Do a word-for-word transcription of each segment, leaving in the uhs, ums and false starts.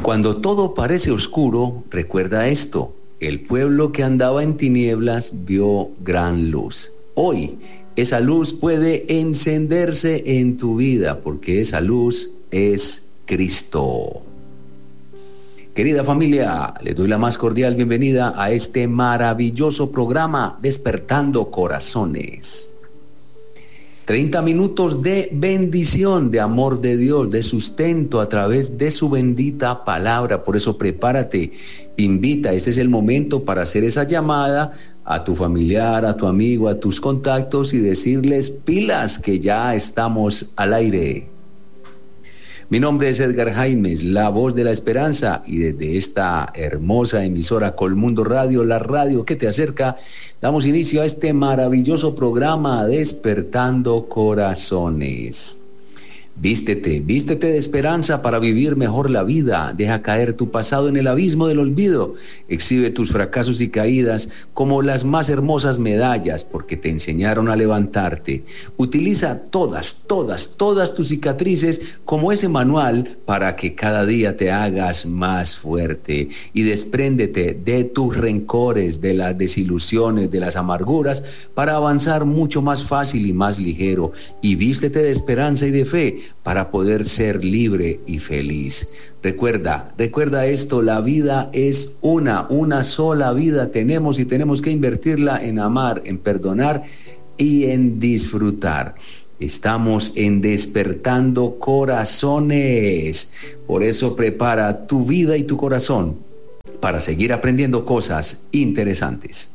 Cuando todo parece oscuro, recuerda esto: el pueblo que andaba en tinieblas vio gran luz. Hoy, esa luz puede encenderse en tu vida, porque esa luz es Cristo. Querida familia, les doy la más cordial bienvenida a este maravilloso programa Despertando Corazones. treinta minutos de bendición, de amor de Dios, de sustento a través de su bendita palabra. Por eso prepárate, invita, este es el momento para hacer esa llamada a tu familiar, a tu amigo, a tus contactos y decirles pilas que ya estamos al aire. Mi nombre es Edgar Jaimes, la voz de la esperanza, y desde esta hermosa emisora Colmundo Radio, la radio que te acerca, damos inicio a este maravilloso programa Despertando Corazones. Vístete, vístete de esperanza para vivir mejor la vida. Deja caer tu pasado en el abismo del olvido. Exhibe tus fracasos y caídas como las más hermosas medallas, porque te enseñaron a levantarte. Utiliza todas, todas, todas tus cicatrices como ese manual para que cada día te hagas más fuerte. Y despréndete de tus rencores, de las desilusiones, de las amarguras, para avanzar mucho más fácil y más ligero. Y vístete de esperanza y de fe, para poder ser libre y feliz. Recuerda, recuerda esto: la vida es una, una sola vida tenemos y tenemos que invertirla en amar, en perdonar y en disfrutar. Estamos en Despertando Corazones. Por eso prepara tu vida y tu corazón para seguir aprendiendo cosas interesantes.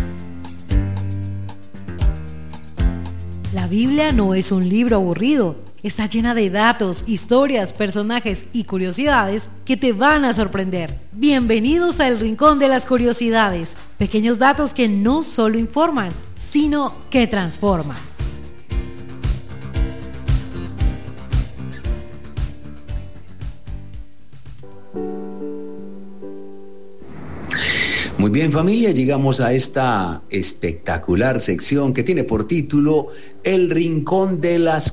La Biblia no es un libro aburrido. Está llena de datos, historias, personajes y curiosidades que te van a sorprender. Bienvenidos a El Rincón de las Curiosidades. Pequeños datos que no solo informan, sino que transforman. Muy bien, familia, llegamos a esta espectacular sección que tiene por título El Rincón de las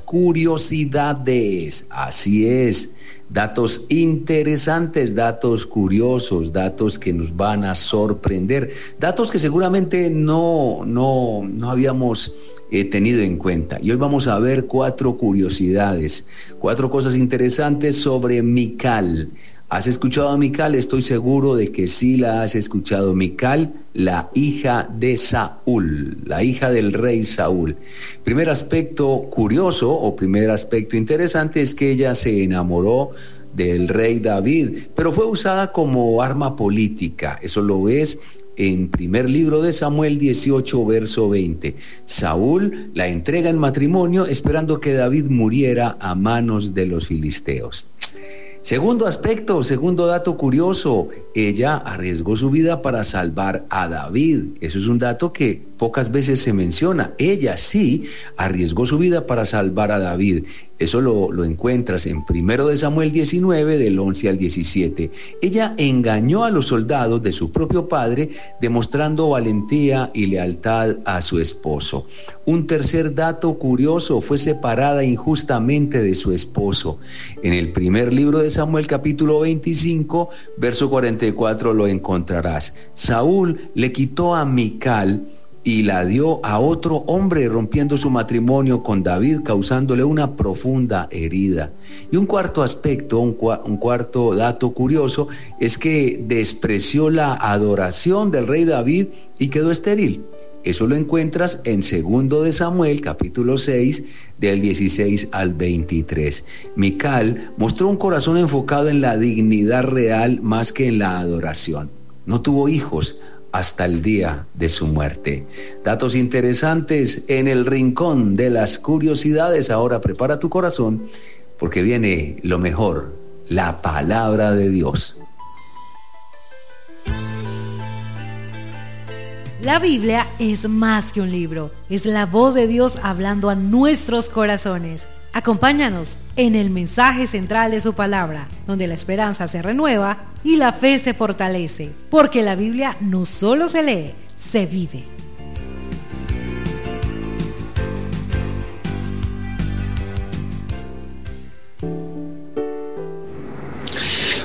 Curiosidades. Así es, datos interesantes, datos curiosos, datos que nos van a sorprender, datos que seguramente no, no, no habíamos eh, tenido en cuenta. Y hoy vamos a ver cuatro curiosidades, cuatro cosas interesantes sobre Mical. ¿Has escuchado a Mical? Estoy seguro de que sí la has escuchado. Mical, la hija de Saúl, la hija del rey Saúl. Primer aspecto curioso o primer aspecto interesante es que ella se enamoró del rey David, pero fue usada como arma política. Eso lo ves en primer libro de Samuel dieciocho, verso veinte. Saúl la entrega en matrimonio esperando que David muriera a manos de los filisteos. Segundo aspecto, segundo dato curioso, ella arriesgó su vida para salvar a David. Eso es un dato que pocas veces se menciona. Ella sí arriesgó su vida para salvar a David. Eso lo, lo encuentras en primero de Samuel diecinueve, del once al diecisiete. Ella engañó a los soldados de su propio padre, demostrando valentía y lealtad a su esposo. Un tercer dato curioso, fue separada injustamente de su esposo. En el primer libro de Samuel, capítulo veinticinco, verso cuarenta y cuatro, lo encontrarás. Saúl le quitó a Mical y la dio a otro hombre, rompiendo su matrimonio con David, causándole una profunda herida. Y un cuarto aspecto, un, cua, un cuarto dato curioso, es que despreció la adoración del rey David y quedó estéril. Eso lo encuentras en segundo de Samuel, capítulo seis, del dieciséis al veintitrés. Mical mostró un corazón enfocado en la dignidad real más que en la adoración. No tuvo hijos hasta el día de su muerte. Datos interesantes en el Rincón de las Curiosidades. Ahora prepara tu corazón, porque viene lo mejor, la palabra de Dios. La Biblia es más que un libro, es la voz de Dios hablando a nuestros corazones. Acompáñanos en el mensaje central de su palabra, donde la esperanza se renueva y la fe se fortalece, porque la Biblia no solo se lee, se vive.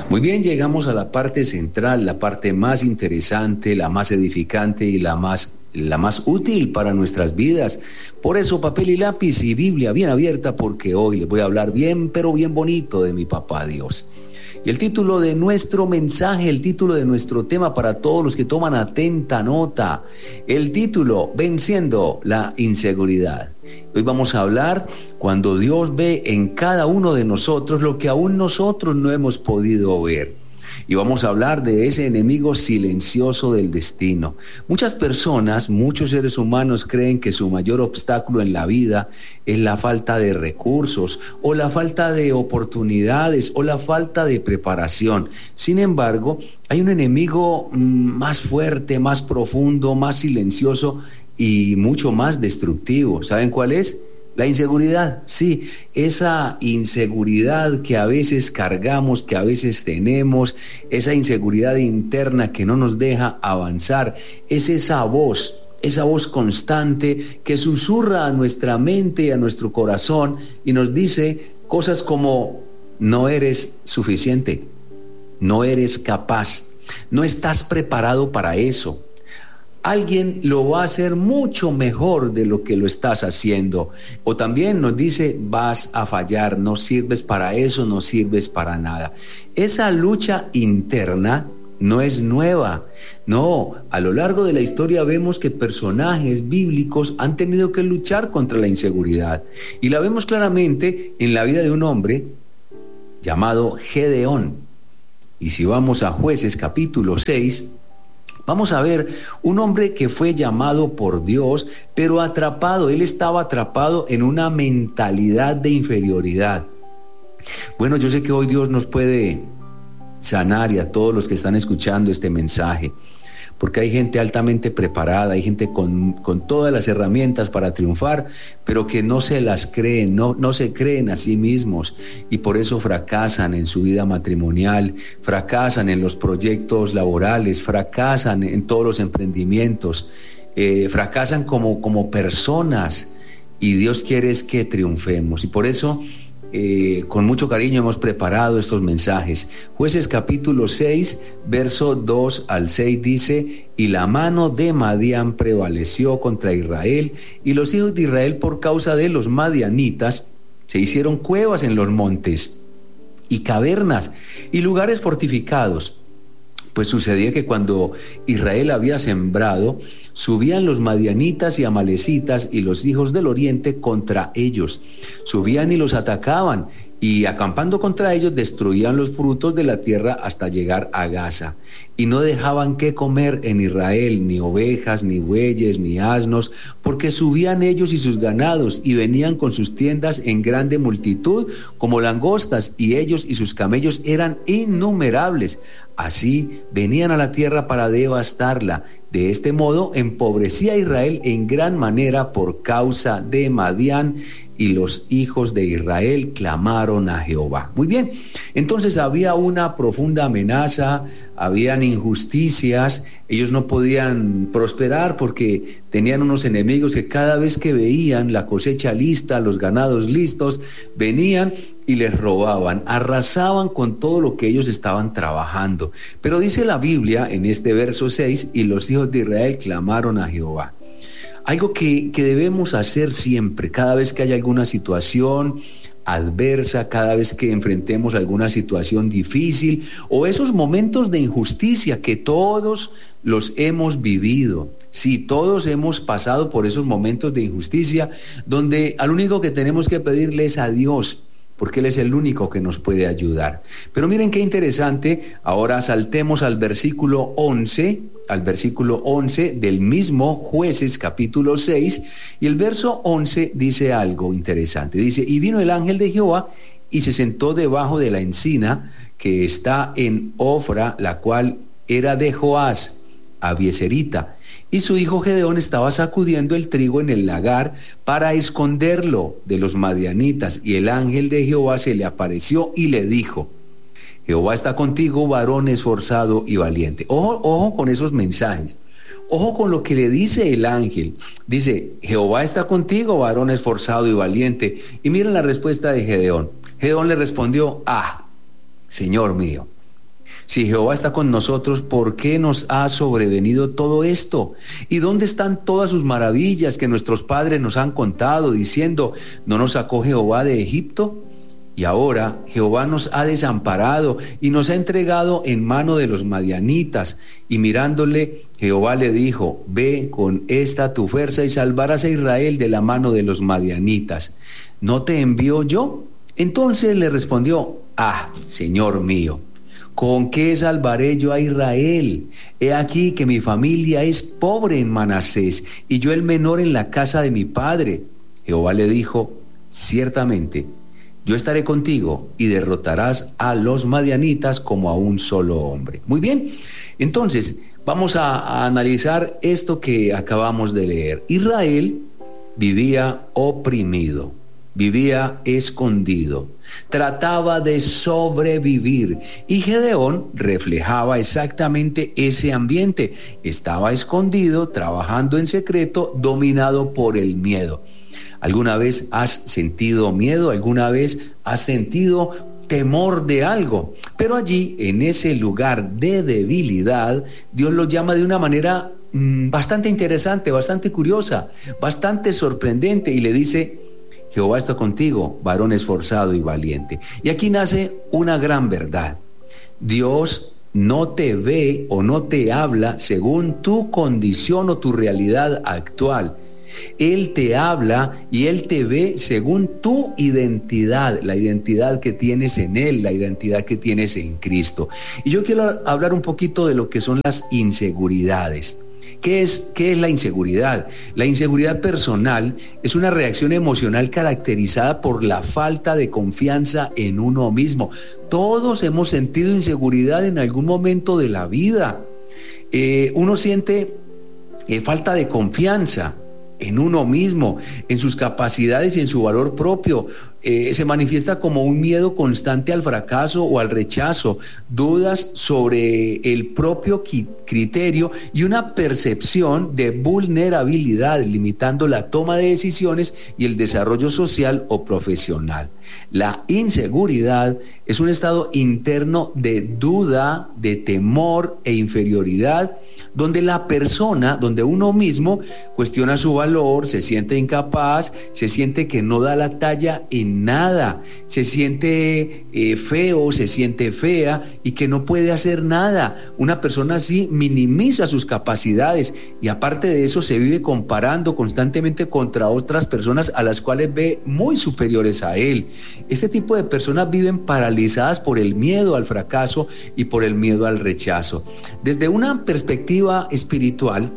Muy bien, llegamos a la parte central, la parte más interesante, la más edificante y la más, la más útil para nuestras vidas. Por eso, papel y lápiz y Biblia bien abierta, porque hoy les voy a hablar bien, pero bien bonito de mi papá Dios. Y el título de nuestro mensaje, el título de nuestro tema para todos los que toman atenta nota, el título, Venciendo la Inseguridad. Hoy vamos a hablar cuando Dios ve en cada uno de nosotros lo que aún nosotros no hemos podido ver. Y vamos a hablar de ese enemigo silencioso del destino. Muchas personas, muchos seres humanos creen que su mayor obstáculo en la vida es la falta de recursos o la falta de oportunidades o la falta de preparación. Sin embargo, hay un enemigo más fuerte, más profundo, más silencioso y mucho más destructivo. ¿Saben cuál es? La inseguridad, sí, esa inseguridad que a veces cargamos, que a veces tenemos, esa inseguridad interna que no nos deja avanzar, es esa voz, esa voz constante que susurra a nuestra mente y a nuestro corazón y nos dice cosas como: no eres suficiente, no eres capaz, no estás preparado para eso. Alguien lo va a hacer mucho mejor de lo que lo estás haciendo. O también nos dice: vas a fallar, no sirves para eso, no sirves para nada. Esa lucha interna no es nueva. No, a lo largo de la historia vemos que personajes bíblicos han tenido que luchar contra la inseguridad. Y la vemos claramente en la vida de un hombre llamado Gedeón. Y si vamos a Jueces capítulo seis, vamos a ver un hombre que fue llamado por Dios, pero atrapado. Él estaba atrapado en una mentalidad de inferioridad. Bueno, yo sé que hoy Dios nos puede sanar, y a todos los que están escuchando este mensaje, porque hay gente altamente preparada, hay gente con, con todas las herramientas para triunfar, pero que no se las creen, no, no se creen a sí mismos, y por eso fracasan en su vida matrimonial, fracasan en los proyectos laborales, fracasan en todos los emprendimientos, eh, fracasan como, como personas, y Dios quiere es que triunfemos. Y por eso Eh, con mucho cariño hemos preparado estos mensajes. Jueces capítulo seis, verso dos al seis dice: y la mano de Madián prevaleció contra Israel, y los hijos de Israel, por causa de los madianitas, se hicieron cuevas en los montes y cavernas y lugares fortificados. Pues sucedía que cuando Israel había sembrado, subían los madianitas y amalecitas y los hijos del oriente contra ellos. Subían y los atacaban, y acampando contra ellos destruían los frutos de la tierra hasta llegar a Gaza. Y no dejaban que comer en Israel ni ovejas, ni bueyes, ni asnos, porque subían ellos y sus ganados, y venían con sus tiendas en grande multitud como langostas, y ellos y sus camellos eran innumerables. Así venían a la tierra para devastarla. De este modo empobrecía a Israel en gran manera por causa de Madián, y los hijos de Israel clamaron a Jehová. Muy bien, entonces había una profunda amenaza, habían injusticias, ellos no podían prosperar porque tenían unos enemigos que cada vez que veían la cosecha lista, los ganados listos, venían y les robaban, arrasaban con todo lo que ellos estaban trabajando. Pero dice la Biblia en este verso seis: y los hijos de Israel clamaron a Jehová. Algo que, que debemos hacer siempre, cada vez que haya alguna situación adversa, cada vez que enfrentemos alguna situación difícil o esos momentos de injusticia que todos los hemos vivido. Sí, todos hemos pasado por esos momentos de injusticia donde al único que tenemos que pedirle es a Dios, porque Él es el único que nos puede ayudar. Pero miren qué interesante, ahora saltemos al versículo once, al versículo once del mismo Jueces capítulo seis, y el verso once dice algo interesante. Dice: y vino el ángel de Jehová y se sentó debajo de la encina que está en Ofra, la cual era de Joás, abieserita, y su hijo Gedeón estaba sacudiendo el trigo en el lagar para esconderlo de los madianitas, y el ángel de Jehová se le apareció y le dijo: Jehová está contigo, varón esforzado y valiente. Ojo, ojo con esos mensajes. Ojo con lo que le dice el ángel. Dice: Jehová está contigo, varón esforzado y valiente. Y miren la respuesta de Gedeón. Gedeón le respondió: ah, Señor mío, Si Jehová está con nosotros, ¿por qué nos ha sobrevenido todo esto? ¿Y dónde están todas sus maravillas que nuestros padres nos han contado, diciendo, ¿no nos sacó Jehová de Egipto? Y ahora Jehová nos ha desamparado y nos ha entregado en mano de los madianitas. Y mirándole, Jehová le dijo, ve con esta tu fuerza y salvarás a Israel de la mano de los madianitas. ¿No te envío yo? Entonces le respondió, ah, Señor mío, ¿con qué salvaré yo a Israel? He aquí que mi familia es pobre en Manasés, y yo el menor en la casa de mi padre. Jehová le dijo, ciertamente, yo estaré contigo, y derrotarás a los madianitas como a un solo hombre. Muy bien, entonces vamos a, a analizar esto que acabamos de leer. Israel vivía oprimido, vivía escondido, trataba de sobrevivir, y Gedeón reflejaba exactamente ese ambiente. Estaba escondido, trabajando en secreto, dominado por el miedo. ¿Alguna vez has sentido miedo? ¿Alguna vez has sentido temor de algo? Pero allí, en ese lugar de debilidad, Dios lo llama de una manera mmm, bastante interesante, bastante curiosa, bastante sorprendente, y le dice, Jehová está contigo, varón esforzado y valiente. Y aquí nace una gran verdad. Dios no te ve o no te habla según tu condición o tu realidad actual. Él te habla y Él te ve según tu identidad, la identidad que tienes en Él, la identidad que tienes en Cristo. Y yo quiero hablar un poquito de lo que son las inseguridades. ¿Qué es, qué es la inseguridad? La inseguridad personal es una reacción emocional caracterizada por la falta de confianza en uno mismo. Todos hemos sentido inseguridad en algún momento de la vida. Eh, uno siente eh, falta de confianza en uno mismo, en sus capacidades y en su valor propio. Eh, se manifiesta como un miedo constante al fracaso o al rechazo, dudas sobre el propio criterio y una percepción de vulnerabilidad, limitando la toma de decisiones y el desarrollo social o profesional. La inseguridad es un estado interno de duda, de temor e inferioridad, donde la persona, donde uno mismo cuestiona su valor, se siente incapaz, se siente que no da la talla en nada, se siente eh, feo, se siente fea y que no puede hacer nada. Una persona así minimiza sus capacidades y aparte de eso se vive comparando constantemente contra otras personas a las cuales ve muy superiores a él. Este tipo de personas viven paralizadas por el miedo al fracaso y por el miedo al rechazo. Desde una perspectiva espiritual,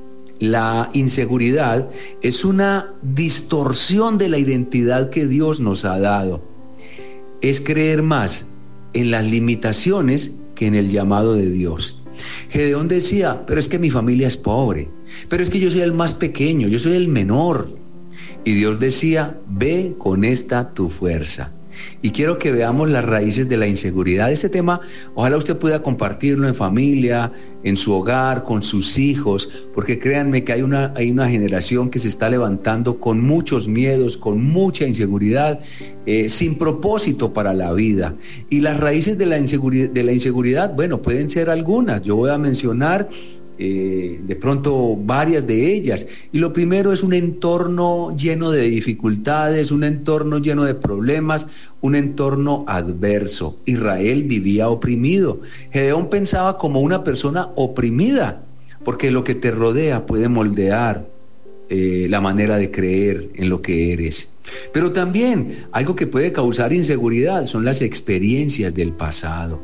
la inseguridad es una distorsión de la identidad que Dios nos ha dado. Es creer más en las limitaciones que en el llamado de Dios. Gedeón decía, pero es que mi familia es pobre, pero es que yo soy el más pequeño, yo soy el menor. Y Dios decía, ve con esta tu fuerza. Y quiero que veamos las raíces de la inseguridad. Este tema, ojalá usted pueda compartirlo en familia, en su hogar, con sus hijos, porque créanme que hay una, hay una generación que se está levantando con muchos miedos, con mucha inseguridad, eh, sin propósito para la vida. Y las raíces de la inseguridad, de la inseguridad, bueno, pueden ser algunas. Yo voy a mencionar Eh, de pronto varias de ellas. Y lo primero es un entorno lleno de dificultades, un entorno lleno de problemas, un entorno adverso. Israel vivía oprimido. Gedeón pensaba como una persona oprimida, porque lo que te rodea puede moldear eh, la manera de creer en lo que eres. Pero también algo que puede causar inseguridad son las experiencias del pasado.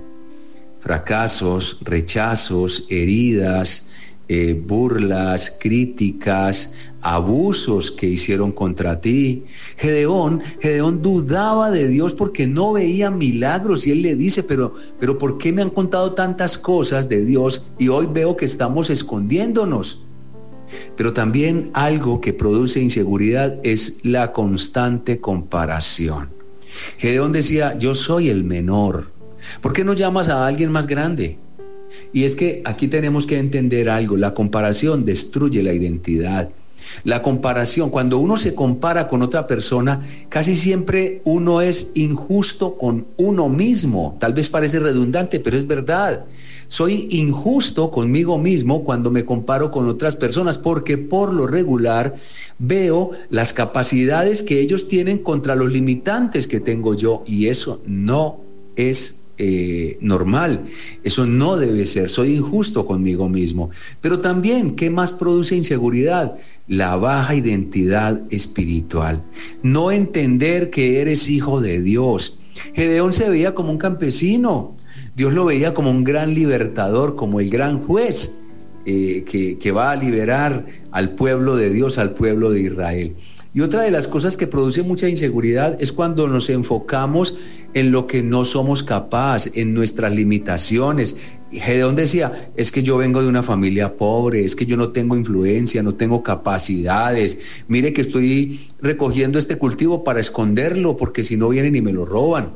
Fracasos, rechazos, heridas, eh, burlas, críticas, abusos que hicieron contra ti. Gedeón, Gedeón dudaba de Dios porque no veía milagros y él le dice, pero, pero ¿por qué me han contado tantas cosas de Dios y hoy veo que estamos escondiéndonos? Pero también algo que produce inseguridad es la constante comparación. Gedeón decía, yo soy el menor. ¿Por qué no llamas a alguien más grande? Y es que aquí tenemos que entender algo, la comparación destruye la identidad. La comparación, cuando uno se compara con otra persona, casi siempre uno es injusto con uno mismo. Tal vez parece redundante, pero es verdad. Soy injusto conmigo mismo cuando me comparo con otras personas, porque por lo regular veo las capacidades que ellos tienen contra los limitantes que tengo yo, y eso no es eh, normal, eso no debe ser. Soy injusto conmigo mismo. Pero también, ¿qué más produce inseguridad? La baja identidad espiritual. No entender que eres hijo de Dios. Gedeón se veía como un campesino. Dios lo veía como un gran libertador, como el gran juez eh, que, que va a liberar al pueblo de Dios, al pueblo de Israel. Y otra de las cosas que produce mucha inseguridad es cuando nos enfocamos en lo que no somos capaces, en nuestras limitaciones. Gedeón decía, es que yo vengo de una familia pobre, es que yo no tengo influencia, no tengo capacidades, mire que estoy recogiendo este cultivo para esconderlo, porque si no vienen y me lo roban.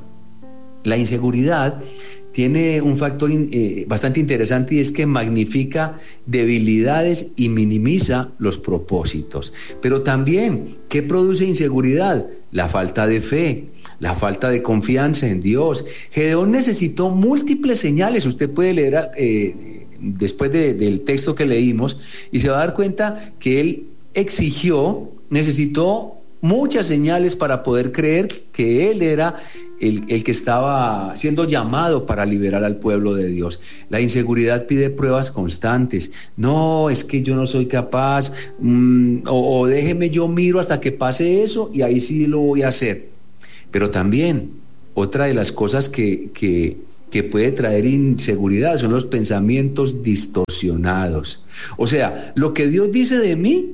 La inseguridad tiene un factor eh, bastante interesante, y es que magnifica debilidades y minimiza los propósitos. Pero también, ¿qué produce inseguridad? La falta de fe, la falta de confianza en Dios. Gedeón necesitó múltiples señales. Usted puede leer eh, después de, del texto que leímos y se va a dar cuenta que él exigió, necesitó muchas señales para poder creer que él era el, el que estaba siendo llamado para liberar al pueblo de Dios. La inseguridad pide pruebas constantes. No, es que yo no soy capaz, mmm, o, o déjeme yo miro hasta que pase eso y ahí sí lo voy a hacer. Pero también otra de las cosas que, que, que puede traer inseguridad son los pensamientos distorsionados. O sea, lo que Dios dice de mí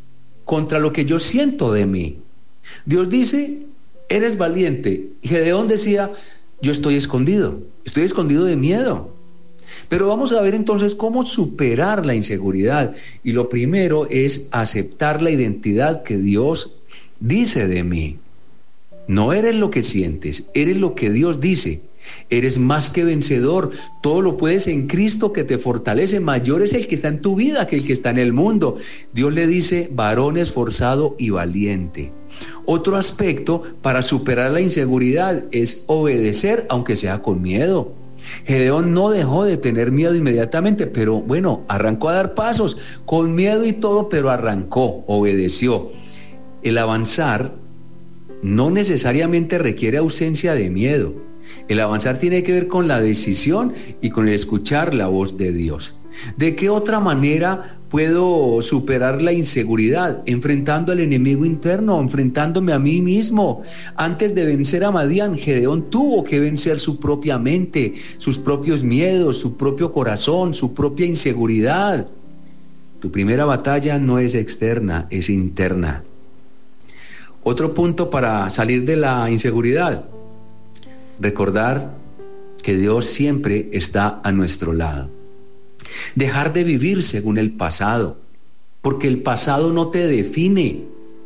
contra lo que yo siento de mí. Dios dice, eres valiente. Y Gedeón decía, yo estoy escondido, estoy escondido de miedo. Pero vamos a ver entonces cómo superar la inseguridad. Y lo primero es aceptar la identidad que Dios dice de mí. No eres lo que sientes, eres lo que Dios dice. Eres más que vencedor, todo lo puedes en Cristo que te fortalece. Mayor es el que está en tu vida que el que está en el mundo. Dios le dice, varón esforzado y valiente. Otro aspecto para superar la inseguridad es obedecer, aunque sea con miedo. Gedeón no dejó de tener miedo inmediatamente, pero bueno, arrancó a dar pasos, con miedo y todo, pero arrancó, obedeció. El avanzar no necesariamente requiere ausencia de miedo. El avanzar tiene que ver con la decisión y con el escuchar la voz de Dios. ¿De qué otra manera puedo superar la inseguridad? Enfrentando al enemigo interno, enfrentándome a mí mismo. Antes de vencer a Madián, Gedeón tuvo que vencer su propia mente, sus propios miedos, su propio corazón, su propia inseguridad. Tu primera batalla no es externa, es interna. Otro punto para salir de la inseguridad: recordar que Dios siempre está a nuestro lado. Dejar de vivir según el pasado, porque el pasado no te define.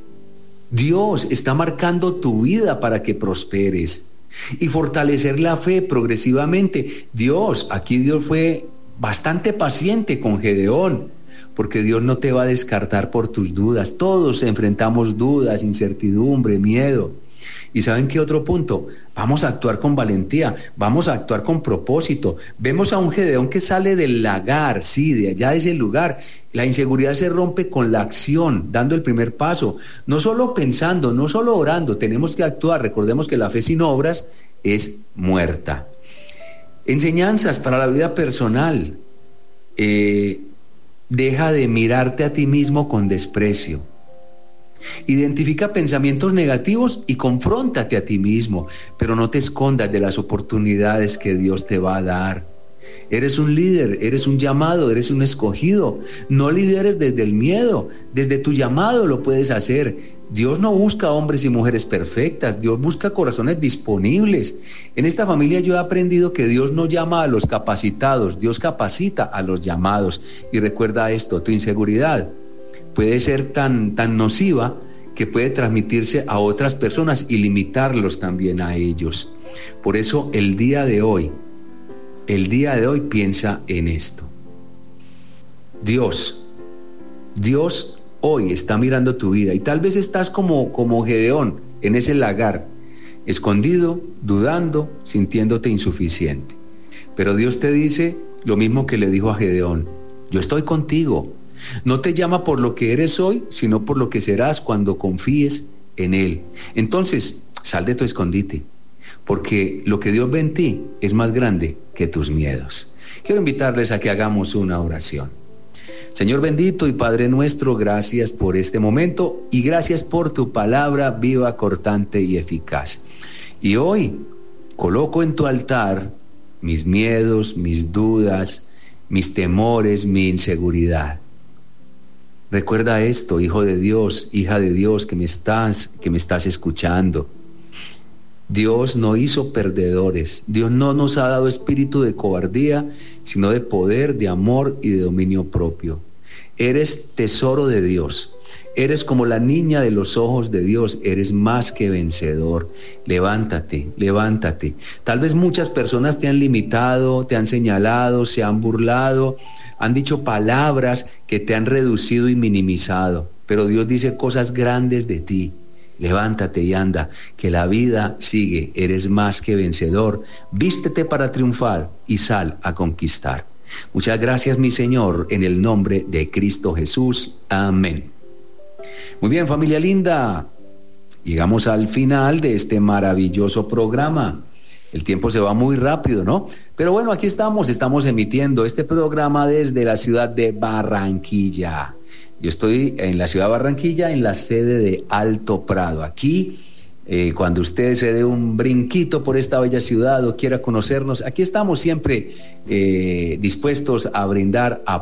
Dios está marcando tu vida para que prosperes. Y fortalecer la fe progresivamente. Dios, aquí Dios fue bastante paciente con Gedeón, porque Dios no te va a descartar por tus dudas. Todos enfrentamos dudas, incertidumbre, miedo. ¿Y saben qué otro punto? Vamos a actuar con valentía, vamos a actuar con propósito. Vemos a un Gedeón que sale del lagar, sí, de allá de ese lugar. La inseguridad se rompe con la acción, dando el primer paso. No solo pensando, no solo orando, tenemos que actuar. Recordemos que la fe sin obras es muerta. Enseñanzas para la vida personal. Eh, deja de mirarte a ti mismo con desprecio. Identifica pensamientos negativos y confróntate a ti mismo, pero no te escondas de las oportunidades que Dios te va a dar. Eres un líder, eres un llamado, eres un escogido. No lideres desde el miedo, desde tu llamado lo puedes hacer. Dios no busca hombres y mujeres perfectas, Dios busca corazones disponibles. En esta familia yo he aprendido que Dios no llama a los capacitados, Dios capacita a los llamados. Y recuerda esto, tu inseguridad puede ser tan, tan nociva que puede transmitirse a otras personas y limitarlos también a ellos. Por eso el día de hoy, el día de hoy piensa en esto. Dios, Dios hoy está mirando tu vida y tal vez estás como, como Gedeón en ese lagar, escondido, dudando, sintiéndote insuficiente. Pero Dios te dice lo mismo que le dijo a Gedeón: yo estoy contigo. No te llama por lo que eres hoy, sino por lo que serás cuando confíes en Él. Entonces, sal de tu escondite, porque lo que Dios ve en ti es más grande que tus miedos. Quiero invitarles a que hagamos una oración. Señor bendito y Padre nuestro, gracias por este momento y gracias por tu palabra viva, cortante y eficaz. Y hoy coloco en tu altar mis miedos, mis dudas, mis temores, mi inseguridad. Recuerda esto, hijo de Dios, hija de Dios, que me estás, que me estás escuchando. Dios no hizo perdedores. Dios no nos ha dado espíritu de cobardía, sino de poder, de amor y de dominio propio. Eres tesoro de Dios. Eres como la niña de los ojos de Dios. Eres más que vencedor. Levántate, levántate. Tal vez muchas personas te han limitado, te han señalado, se han burlado, han dicho palabras que te han reducido y minimizado. Pero Dios dice cosas grandes de ti. Levántate y anda, que la vida sigue. Eres más que vencedor. Vístete para triunfar y sal a conquistar. Muchas gracias, mi Señor, en el nombre de Cristo Jesús. Amén. Muy bien, familia linda, llegamos al final de este maravilloso programa. El tiempo se va muy rápido, ¿no? Pero bueno, aquí estamos, estamos emitiendo este programa desde la ciudad de Barranquilla. Yo estoy en la ciudad de Barranquilla, en la sede de Alto Prado. Aquí, eh, cuando usted se dé un brinquito por esta bella ciudad o quiera conocernos, aquí estamos siempre eh, dispuestos a brindar apoyo.